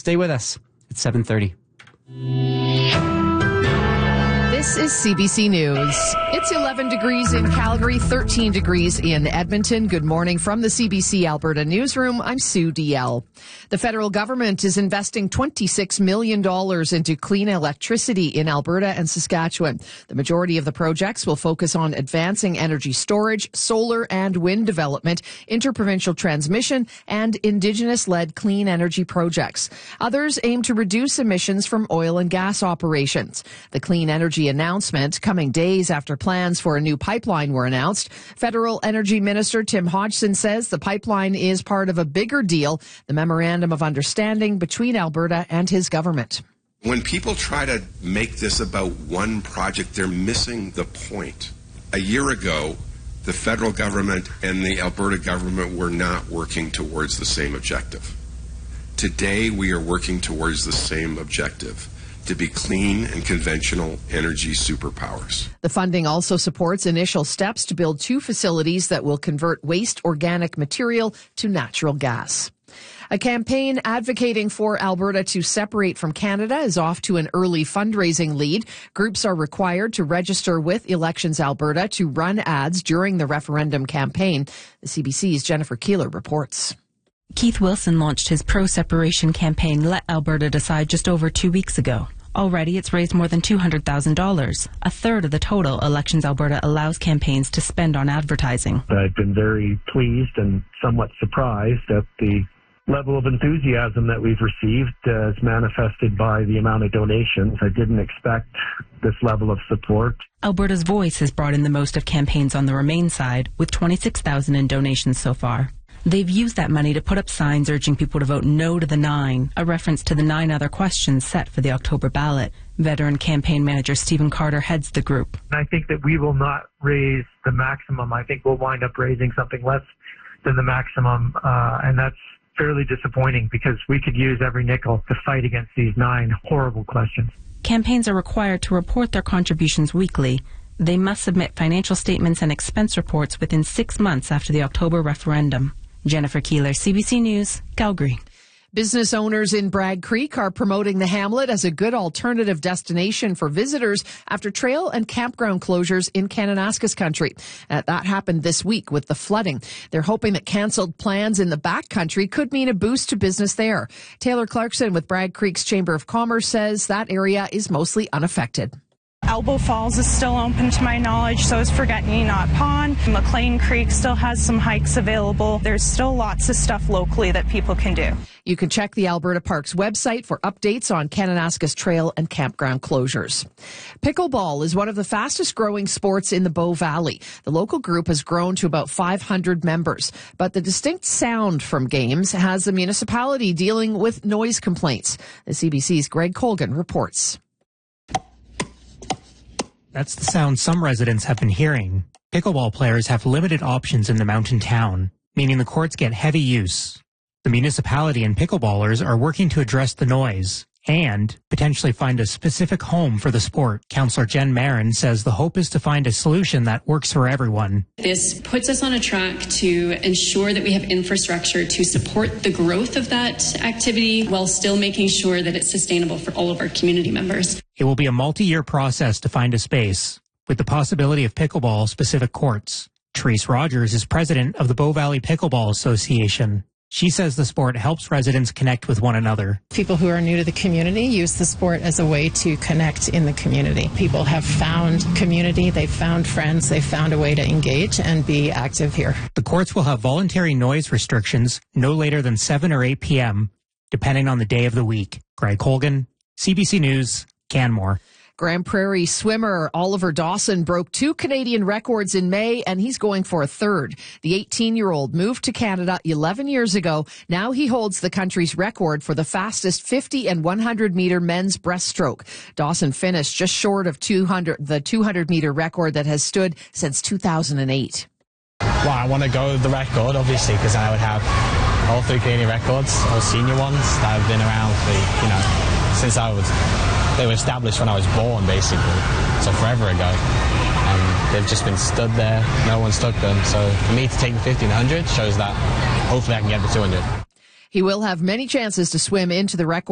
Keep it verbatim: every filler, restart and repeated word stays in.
Stay with us. It's seven thirty. This is C B C News. It's eleven degrees in Calgary, thirteen degrees in Edmonton. Good morning from the C B C Alberta Newsroom. I'm Sue D L. The federal government is investing twenty-six million dollars into clean electricity in Alberta and Saskatchewan. The majority of the projects will focus on advancing energy storage, solar and wind development, interprovincial transmission, and Indigenous-led clean energy projects. Others aim to reduce emissions from oil and gas operations. The clean energy announcement coming days after plans for a new pipeline were announced. Federal Energy Minister Tim Hodgson says the pipeline is part of a bigger deal, the Memorandum of Understanding between Alberta and his government. When people try to make this about one project, they're missing the point. A year ago, the federal government and the Alberta government were not working towards the same objective. Today, we are working towards the same objective: to be clean and conventional energy superpowers. The funding also supports initial steps to build two facilities that will convert waste organic material to natural gas. A campaign advocating for Alberta to separate from Canada is off to an early fundraising lead. Groups are required to register with Elections Alberta to run ads during the referendum campaign. The C B C's Jennifer Keeler reports. Keith Wilson launched his pro-separation campaign Let Alberta Decide just over two weeks ago. Already, it's raised more than two hundred thousand dollars, a third of the total Elections Alberta allows campaigns to spend on advertising. I've been very pleased and somewhat surprised at the level of enthusiasm that we've received as manifested by the amount of donations. I didn't expect this level of support. Alberta's Voice has brought in the most of campaigns on the Remain side, with twenty-six thousand in donations so far. They've used that money to put up signs urging people to vote no to the nine, a reference to the nine other questions set for the October ballot. Veteran campaign manager Stephen Carter heads the group. I think that we will not raise the maximum. I think we'll wind up raising something less than the maximum, uh, and that's fairly disappointing because we could use every nickel to fight against these nine horrible questions. Campaigns are required to report their contributions weekly. They must submit financial statements and expense reports within six months after the October referendum. Jennifer Keeler, C B C News, Calgary. Business owners in Bragg Creek are promoting the hamlet as a good alternative destination for visitors after trail and campground closures in Kananaskis country. Uh, that happened this week with the flooding. They're hoping that cancelled plans in the backcountry could mean a boost to business there. Taylor Clarkson with Bragg Creek's Chamber of Commerce says that area is mostly unaffected. Elbow Falls is still open to my knowledge, so is Forget-Me-Not Pond. McLean Creek still has some hikes available. There's still lots of stuff locally that people can do. You can check the Alberta Parks website for updates on Kananaskis trail and campground closures. Pickleball is one of the fastest growing sports in the Bow Valley. The local group has grown to about five hundred members, but the distinct sound from games has the municipality dealing with noise complaints. The C B C's Greg Colgan reports. That's the sound some residents have been hearing. Pickleball players have limited options in the mountain town, meaning the courts get heavy use. The municipality and pickleballers are working to address the noise and potentially find a specific home for the sport. Councillor Jen Marin says the hope is to find a solution that works for everyone. This puts us on a track to ensure that we have infrastructure to support the growth of that activity while still making sure that it's sustainable for all of our community members. It will be a multi-year process to find a space, with the possibility of pickleball-specific courts. Therese Rogers is president of the Bow Valley Pickleball Association. She says the sport helps residents connect with one another. People who are new to the community use the sport as a way to connect in the community. People have found community, they've found friends, they've found a way to engage and be active here. The courts will have voluntary noise restrictions no later than seven or eight p.m., depending on the day of the week. Greg Colgan, C B C News, Canmore. Grand Prairie swimmer Oliver Dawson broke two Canadian records in May, and he's going for a third. The eighteen-year-old moved to Canada eleven years ago. Now he holds the country's record for the fastest fifty and one hundred meter men's breaststroke. Dawson finished just short of two hundred, the two hundred meter record that has stood since two thousand eight. Well, I want to go with the record, obviously, because I would have all three Canadian records, all senior ones that have been around for, you know, since I was... They were established when I was born, basically, so forever ago. And they've just been stood there. No one's took them. So for me to take the fifty and one hundred shows that hopefully I can get the two hundred. He will have many chances to swim into the record.